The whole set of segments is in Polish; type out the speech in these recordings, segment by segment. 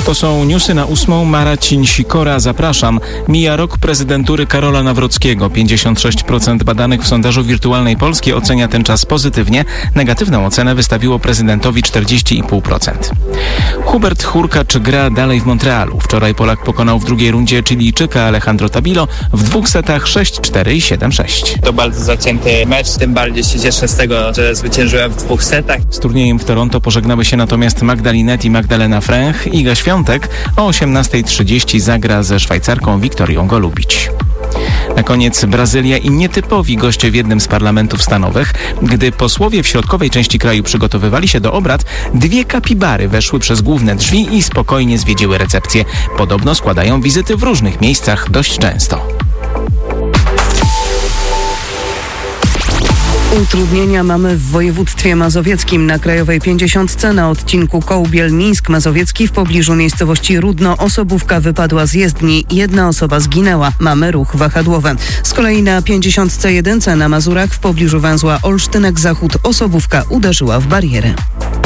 To są newsy na 8. Marcin Sikora, zapraszam. Mija rok prezydentury Karola Nawrockiego. 56% badanych w sondażu Wirtualnej Polski ocenia ten czas pozytywnie. Negatywną ocenę wystawiło prezydentowi 40,5%. Hubert Hurkacz gra dalej w Montrealu. Wczoraj Polak pokonał w drugiej rundzie Chilijczyka Alejandro Tabilo w 2 setach 6-4 i 7-6. To bardzo zacięty mecz, tym bardziej się cieszę z tego, że zwyciężyłem w 2 setach. Z turniejem w Toronto pożegnały się natomiast Magdalinet i Magdalena Fręch. Iga Świątek o 18:30 zagra ze Szwajcarką Wiktorią Golubić. Na koniec Brazylia i nietypowi goście w jednym z parlamentów stanowych. Gdy posłowie w środkowej części kraju przygotowywali się do obrad, 2 kapibary weszły przez główne drzwi i spokojnie zwiedziły recepcję. Podobno składają wizyty w różnych miejscach dość często. Utrudnienia mamy w województwie mazowieckim. Na Krajowej 50 na odcinku Kołbiel-Mińsk Mazowiecki w pobliżu miejscowości Rudno osobówka wypadła z jezdni. 1 osoba zginęła. Mamy ruch wahadłowy. Z kolei na 51 na Mazurach w pobliżu węzła Olsztynek-Zachód osobówka uderzyła w barierę.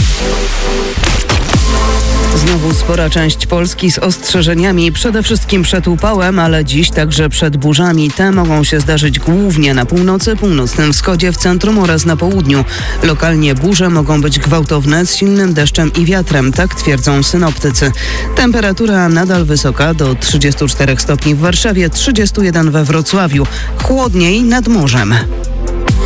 Znowu spora część Polski z ostrzeżeniami, przede wszystkim przed upałem, ale dziś także przed burzami. Te mogą się zdarzyć głównie na północy, północnym wschodzie, w centrum oraz na południu. Lokalnie burze mogą być gwałtowne z silnym deszczem i wiatrem, tak twierdzą synoptycy. Temperatura nadal wysoka, do 34 stopni w Warszawie, 31 we Wrocławiu. Chłodniej nad morzem.